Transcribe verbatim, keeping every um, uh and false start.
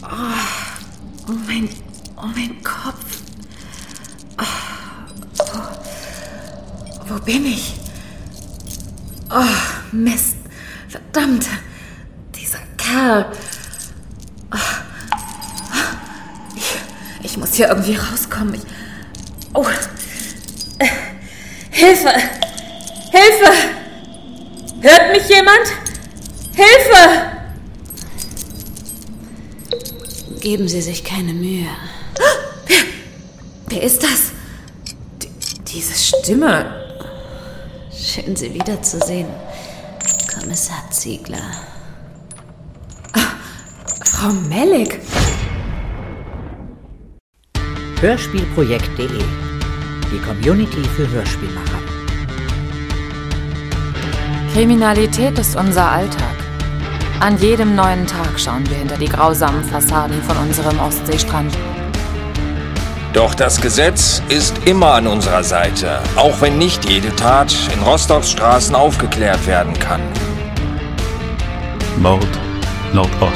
Oh, mein, oh mein Kopf. Oh, wo, wo bin ich? Oh, Mist. Verdammt. Dieser Kerl. Oh, ich, ich muss hier irgendwie rauskommen. Ich, oh. Äh, Hilfe! Hilfe! Hört mich jemand? Hilfe! Geben Sie sich keine Mühe. Wer, wer ist das? D- diese Stimme. Schön, Sie wiederzusehen, Kommissar Ziegler. Frau Mellig. Hörspielprojekt punkt de. Die Community für Hörspielmacher. Kriminalität ist unser Alltag. An jedem neuen Tag schauen wir hinter die grausamen Fassaden von unserem Ostseestrand. Doch das Gesetz ist immer an unserer Seite, auch wenn nicht jede Tat in Rostocks Straßen aufgeklärt werden kann. Mord Nordost.